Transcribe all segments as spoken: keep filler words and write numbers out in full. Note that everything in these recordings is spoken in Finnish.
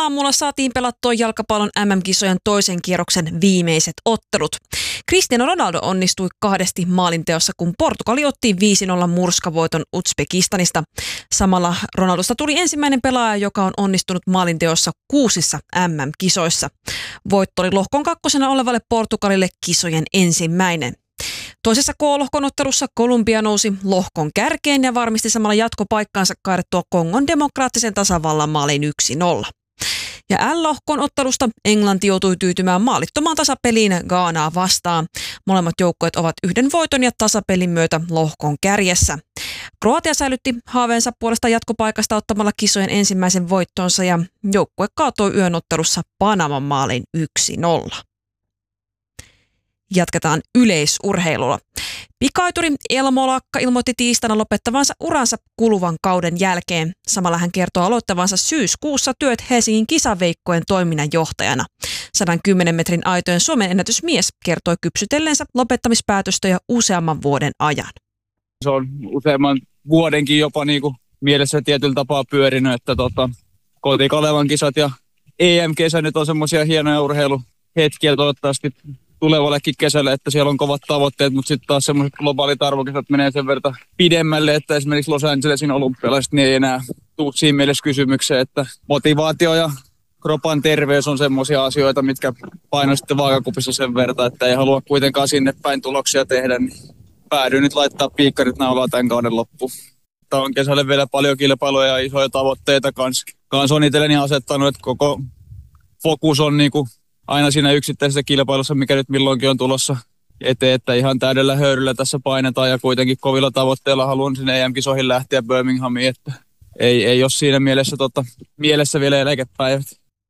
aamulla saatiin pelattua jalkapallon äm äm-kisojen toisen kierroksen viimeiset ottelut. Cristiano Ronaldo onnistui kahdesti maalinteossa, kun Portugali otti viisi nolla murskavoiton Uzbekistanista. Samalla Ronaldosta tuli ensimmäinen pelaaja, joka on onnistunut maalinteossa kuusissa äm äm-kisoissa. Voitto oli lohkon kakkosena olevalle Portugalille kisojen ensimmäinen. Toisessa K-lohkon ottelussa Kolumbia nousi lohkon kärkeen ja varmisti samalla jatkopaikkaansa kaadettua Kongon demokraattisen tasavallan maalin yksi nolla. Ja L-lohkon ottelusta Englanti joutui tyytymään maalittomaan tasapeliin Ghanaa vastaan. Molemmat joukkueet ovat yhden voiton ja tasapelin myötä lohkon kärjessä. Kroatia säilytti haaveensa puolesta jatkopaikasta ottamalla kisojen ensimmäisen voittonsa ja joukkue kaatoi yön ottelussa Panaman maalin yksi nolla. Jatketaan yleisurheilulla. Pikaituri Elmo Lakka ilmoitti tiistaina lopettavansa uransa kuluvan kauden jälkeen. Samalla hän kertoo aloittavansa syyskuussa työt Helsingin kisaveikkojen toiminnanjohtajana. sata kymmenen metrin aitojen Suomen ennätysmies kertoi kypsytellensä lopettamispäätöstä jo useamman vuoden ajan. Se on useamman vuodenkin jopa niin kuin mielessä tietyllä tapaa pyörinyt, että tota, Koti-Kalevan kisat ja E M-kesä nyt on semmoisia hienoja urheiluhetkiä toivottavasti tulevallekin kesälle, että siellä on kovat tavoitteet, mutta sitten taas semmoiset globaalit arvokisat menee sen verran pidemmälle, että esimerkiksi Los Angelesin olympialaiset niin ei enää tule siinä mielessä kysymykseen, että motivaatio ja kropan terveys on semmoisia asioita, mitkä painaa sitten vaakakupissa sen verran, että ei halua kuitenkaan sinne päin tuloksia tehdä, niin päädyin nyt laittaa piikkarit naulaa tämän kauden loppuun. Tämä on kesälle vielä paljon kilpailuja ja isoja tavoitteita kanssa. Kans on itselleni asettanut, että koko fokus on niinku aina siinä yksittäisessä kilpailussa, mikä nyt milloinkin on tulossa eteen, että ihan täydellä höyryllä tässä painetaan ja kuitenkin kovilla tavoitteilla haluan sinne E M-kisoihin lähteä Birminghamiin, että ei, ei ole siinä mielessä, tota, mielessä vielä eläkepäivät.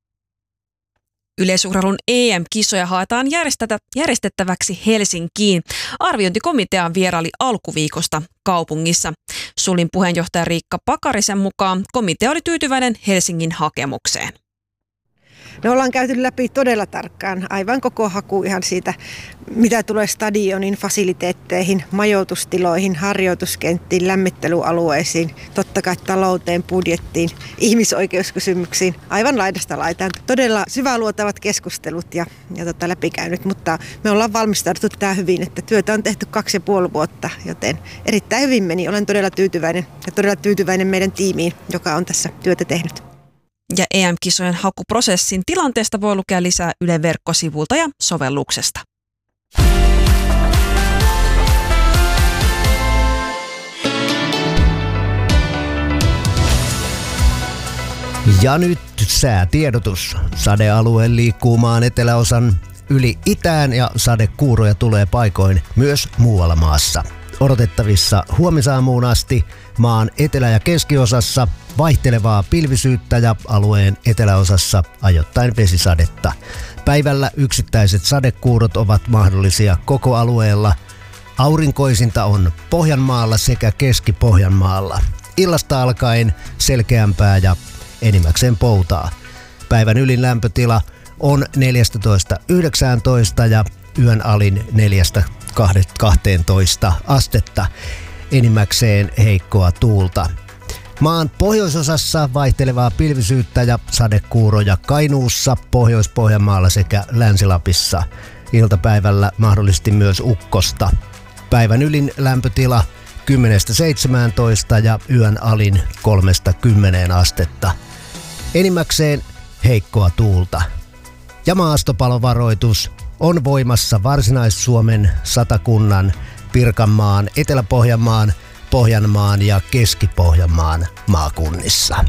Yleisurheilun E M-kisoja haetaan järjestettäväksi Helsinkiin. Arviointikomitea vieraili alkuviikosta kaupungissa. Sulin puheenjohtaja Riikka Pakarisen mukaan komitea oli tyytyväinen Helsingin hakemukseen. Me ollaan käyty läpi todella tarkkaan aivan koko haku ihan siitä, mitä tulee stadionin fasiliteetteihin, majoitustiloihin, harjoituskenttiin, lämmittelyalueisiin, totta kai talouteen, budjettiin, ihmisoikeuskysymyksiin, aivan laidasta laitaan. Todella syväluotavat keskustelut ja, ja tota läpikäynyt, mutta me ollaan valmistauduttu tähän hyvin, että työtä on tehty kaksi ja puoli vuotta, joten erittäin hyvin meni. Olen todella tyytyväinen ja todella tyytyväinen meidän tiimiin, joka on tässä työtä tehnyt. Ja E M-kisojen hakuprosessin tilanteesta voi lukea lisää Ylen verkkosivulta ja sovelluksesta. Ja nyt säätiedotus. Sadealue liikkuu maan eteläosan yli itään ja sadekuuroja tulee paikoin myös muualla maassa. Odotettavissa huomisaamuun asti maan etelä- ja keskiosassa vaihtelevaa pilvisyyttä ja alueen eteläosassa ajoittain vesisadetta. Päivällä yksittäiset sadekuurot ovat mahdollisia koko alueella. Aurinkoisinta on Pohjanmaalla sekä Keski-Pohjanmaalla. Illasta alkaen selkeämpää ja enimmäkseen poutaa. Päivän ylin lämpötila on neljätoista yhdeksäntoista ja yön alin neljästä kahteentoista astetta. Enimmäkseen heikkoa tuulta. Maan pohjoisosassa vaihtelevaa pilvisyyttä ja sadekuuroja Kainuussa, Pohjois-Pohjanmaalla sekä Länsi-Lapissa. Iltapäivällä mahdollisesti myös ukkosta. Päivän ylin lämpötila kymmenestä seitsemääntoista ja yön alin kolmesta kymmeneen astetta. Enimmäkseen heikkoa tuulta. Ja maastopalovaroitus on voimassa Varsinais-Suomen, Satakunnan, Pirkanmaan, Etelä-Pohjanmaan, Pohjanmaan ja Keski-Pohjanmaan maakunnissa.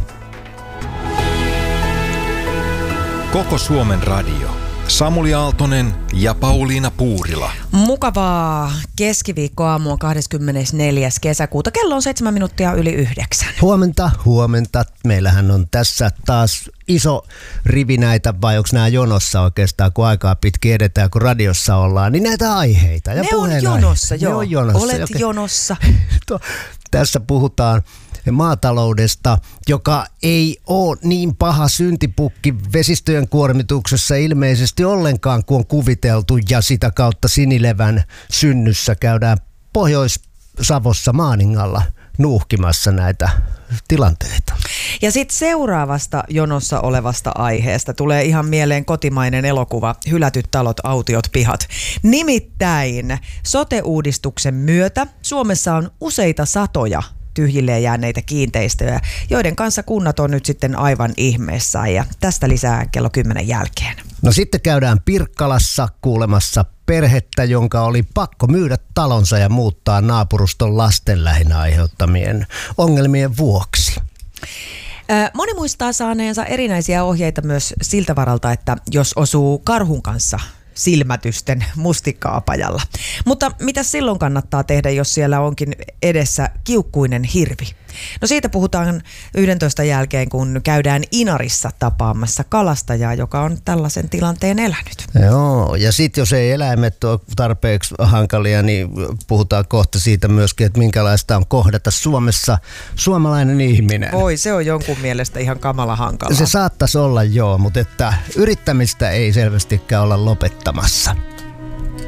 Koko Suomen radio. Samuli Aaltonen ja Pauliina Puurila. Mukavaa keskiviikkoaamua kahdeskymmenesneljäs kesäkuuta. Kello on seitsemän minuuttia yli yhdeksän. Huomenta, huomenta. Meillähän on tässä taas iso rivi näitä, vai onko nämä jonossa oikeastaan, kun aikaa pitkin edetään, kun radiossa ollaan, niin näitä aiheita. Ja ne on jonossa, joo. Ne on jonossa. Olet Joke... jonossa. Tässä puhutaan maataloudesta, joka ei ole niin paha syntipukki vesistöjen kuormituksessa ilmeisesti ollenkaan, kuin on kuviteltu, ja sitä kautta Sinilevän synnyssä käydään Pohjois-Savossa Maaningalla nuuhkimassa näitä tilanteita. Ja sitten seuraavasta jonossa olevasta aiheesta tulee ihan mieleen kotimainen elokuva Hylätyt talot, autiot pihat. Nimittäin sote-uudistuksen myötä Suomessa on useita satoja tyhjilleen jääneitä kiinteistöjä, joiden kanssa kunnat on nyt sitten aivan ihmeessään, ja tästä lisää kello kymmenen jälkeen. No sitten käydään Pirkkalassa kuulemassa perhettä, jonka oli pakko myydä talonsa ja muuttaa naapuruston lasten lähinnä aiheuttamien ongelmien vuoksi. Moni muistaa saaneensa erinäisiä ohjeita myös siltä varalta, että jos osuu karhun kanssa silmätysten mustikkaapajalla. Mutta mitä silloin kannattaa tehdä, jos siellä onkin edessä kiukkuinen hirvi? No siitä puhutaan yhdentoista jälkeen, kun käydään Inarissa tapaamassa kalastajaa, joka on tällaisen tilanteen elänyt. Joo, ja sitten jos ei eläimet ole tarpeeksi hankalia, niin puhutaan kohta siitä myöskin, että minkälaista on kohdata Suomessa suomalainen ihminen. Voi, se on jonkun mielestä ihan kamala hankalaa. Se saattaisi olla joo, mutta että yrittämistä ei selvästikään olla lopettamassa.